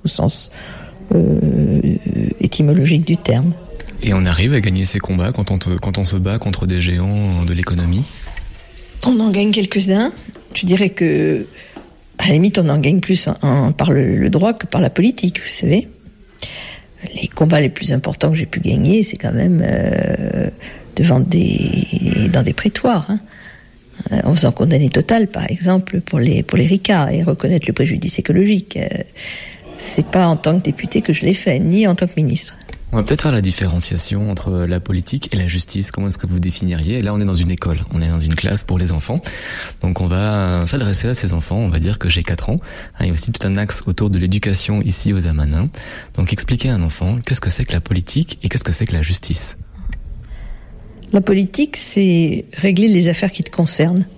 au sens étymologique du terme. Et on arrive à gagner ces combats quand on se bat contre des géants de l'économie? On en gagne quelques-uns. Je dirais que, à la limite, on en gagne plus par le droit que par la politique, vous savez. Les combats les plus importants que j'ai pu gagner, c'est quand même dans des prétoires, hein. En faisant condamner Total, par exemple, pour les RICA et reconnaître le préjudice écologique. C'est pas en tant que député que je l'ai fait, ni en tant que ministre. On va peut-être faire la différenciation entre la politique et la justice. Comment est-ce que vous définiriez? Là, on est dans une école, on est dans une classe pour les enfants. Donc on va s'adresser à ces enfants, on va dire que j'ai 4 ans. Il y a aussi tout un axe autour de l'éducation ici aux Amanins. Donc expliquer à un enfant qu'est-ce que c'est que la politique et qu'est-ce que c'est que la justice. La politique, c'est régler les affaires qui te concernent.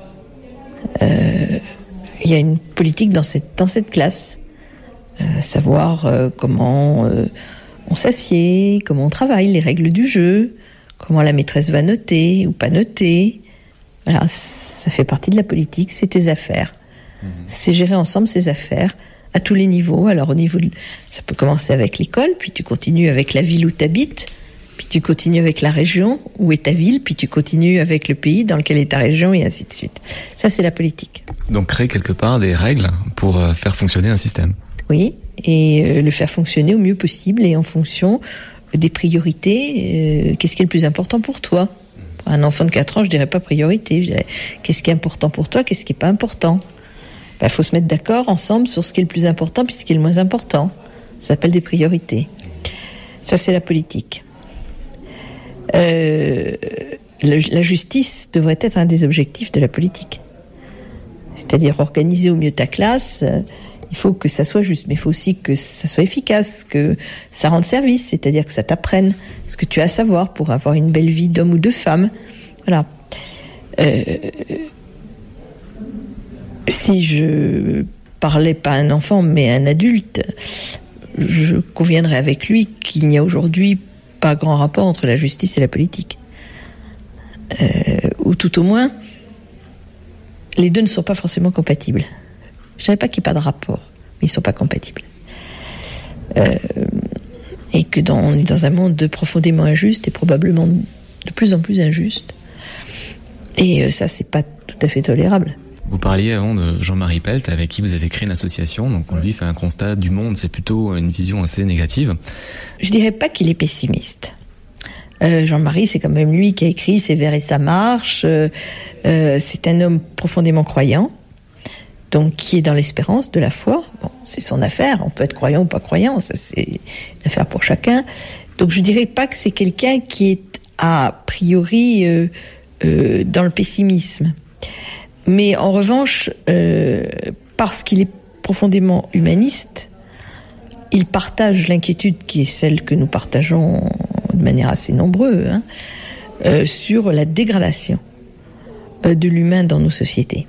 Il y a une politique dans cette classe. Savoir comment on s'assied, comment on travaille, les règles du jeu, comment la maîtresse va noter ou pas noter. Voilà, ça fait partie de la politique, c'est tes affaires. C'est gérer ensemble ces affaires à tous les niveaux. Alors ça peut commencer avec l'école, puis tu continues avec la ville où tu habites, puis tu continues avec la région où est ta ville, puis tu continues avec le pays dans lequel est ta région, et ainsi de suite. Ça, c'est la politique. Donc créer quelque part des règles pour faire fonctionner un système. Oui, et le faire fonctionner au mieux possible et en fonction des priorités. Qu'est-ce qui est le plus important pour toi? Pour un enfant de 4 ans, je dirais pas priorité. Je dirais qu'est-ce qui est important pour toi, qu'est-ce qui est pas important. Faut se mettre d'accord ensemble sur ce qui est le plus important puis ce qui est le moins important. Ça s'appelle des priorités. Ça, c'est la politique. La justice devrait être un des objectifs de la politique. C'est-à-dire organiser au mieux ta classe. Il faut que ça soit juste, mais il faut aussi que ça soit efficace, que ça rende service, c'est-à-dire que ça t'apprenne ce que tu as à savoir pour avoir une belle vie d'homme ou de femme. Voilà. Si je parlais pas à un enfant, mais à un adulte, je conviendrais avec lui qu'il n'y a aujourd'hui pas grand rapport entre la justice et la politique. Ou tout au moins, les deux ne sont pas forcément compatibles. Je ne savais pas qu'il n'y ait pas de rapport, mais ils ne sont pas compatibles. Et que on est dans un monde profondément injuste et probablement de plus en plus injuste. Et ça, c'est pas tout à fait tolérable. Vous parliez avant de Jean-Marie Pelt, avec qui vous avez créé une association. Donc on lui fait un constat du monde, c'est plutôt une vision assez négative. Je dirais pas qu'il est pessimiste. Jean-Marie, c'est quand même lui qui a écrit C'est vers et ça marche. C'est un homme profondément croyant. Donc, qui est dans l'espérance de la foi. Bon, c'est son affaire. On peut être croyant ou pas croyant. Ça, c'est une affaire pour chacun. Donc, je dirais pas que c'est quelqu'un qui est a priori dans le pessimisme. Mais en revanche, parce qu'il est profondément humaniste, il partage l'inquiétude qui est celle que nous partageons de manière assez nombreuse, sur la dégradation de l'humain dans nos sociétés.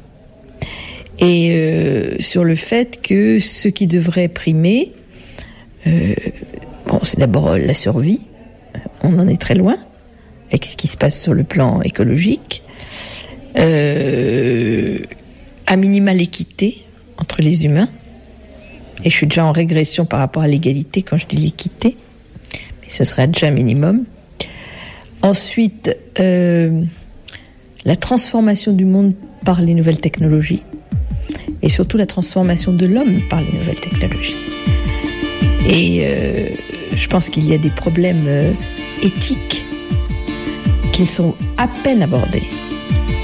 Et sur le fait que ce qui devrait primer, c'est d'abord la survie. On en est très loin avec ce qui se passe sur le plan écologique. À minima l'équité entre les humains. Et je suis déjà en régression par rapport à l'égalité quand je dis l'équité. Mais ce serait déjà un minimum. Ensuite, la transformation du monde par les nouvelles technologies. Et surtout la transformation de l'homme par les nouvelles technologies. Et je pense qu'il y a des problèmes éthiques qui sont à peine abordés